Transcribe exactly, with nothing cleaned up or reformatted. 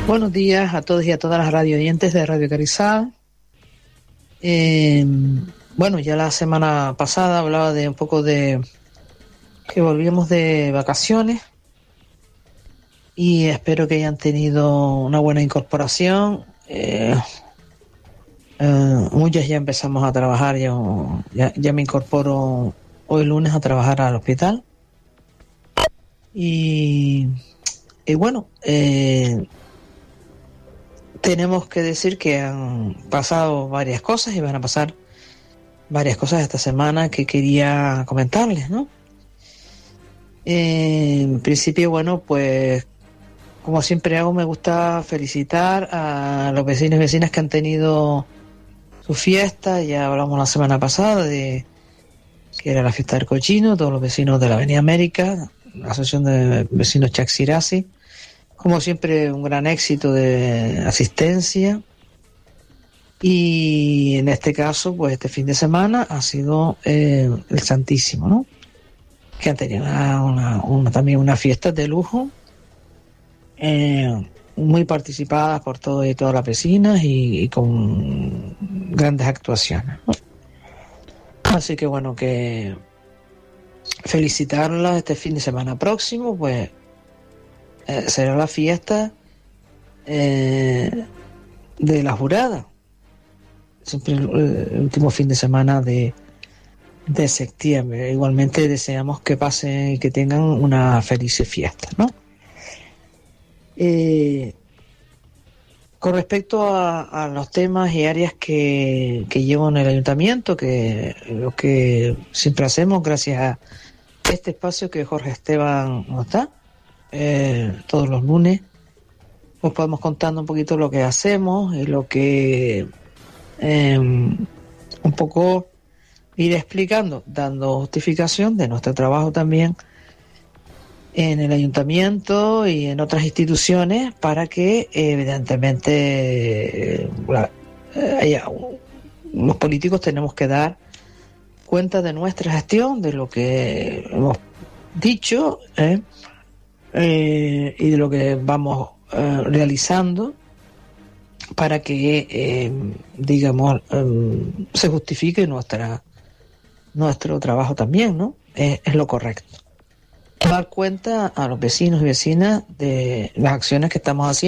Buenos días a todos y a todas las radio oyentes de Radio Carizal. Eh, bueno, ya la semana pasada hablaba de un poco de que volvíamos de vacaciones y espero que hayan tenido una buena incorporación. Eh, eh, muchas ya empezamos a trabajar, ya, ya, ya me incorporo hoy lunes a trabajar al hospital. Y, y bueno, eh, tenemos que decir que han pasado varias cosas y van a pasar varias cosas esta semana que quería comentarles, ¿no? Eh, en principio, bueno, pues como siempre hago, me gusta felicitar a los vecinos y vecinas que han tenido su fiesta. Ya hablamos la semana pasada de que era la fiesta del cochino, todos los vecinos de la Avenida América, la Asociación de Vecinos Chaxirasi. Como siempre, un gran éxito de asistencia. Y en este caso, pues este fin de semana ha sido eh, el Santísimo, ¿no? Que han tenido una, una, una, también una fiesta de lujo, eh, muy participadas por todos y todas las vecinas y, y con grandes actuaciones, ¿no? Así que bueno, que felicitarlas este fin de semana próximo, pues eh, será la fiesta eh, de la jurada, siempre el, el último fin de semana de, de septiembre. Igualmente deseamos que pasen y que tengan una feliz fiesta, ¿no? Eh, con respecto a, a los temas y áreas que, que llevo en el ayuntamiento, que lo que siempre hacemos gracias a este espacio que Jorge Esteban nos da, eh, todos los lunes, pues podemos contando un poquito lo que hacemos y lo que eh, un poco ir explicando, dando justificación de nuestro trabajo también en el ayuntamiento y en otras instituciones para que evidentemente eh, la, eh, haya, los políticos tenemos que dar cuenta de nuestra gestión, de lo que hemos dicho eh, eh, y de lo que vamos eh, realizando para que eh, digamos eh, se justifique nuestra nuestro trabajo también, ¿no? Eh, es lo correcto. Dar cuenta a los vecinos y vecinas de las acciones que estamos haciendo